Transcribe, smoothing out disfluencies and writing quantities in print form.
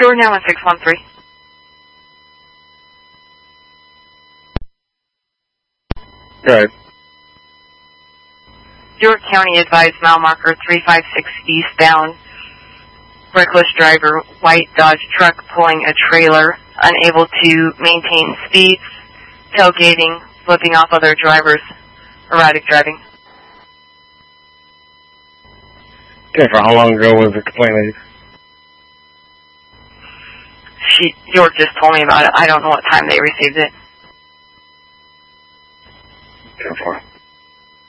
Stewart 91613. Good. York County advised mile marker 356 eastbound. Reckless driver, white Dodge truck pulling a trailer, unable to maintain speeds, tailgating, flipping off other drivers, erratic driving. Okay, for how long ago was the complaint made? York just told me about it. I don't know what time they received it. 10-4.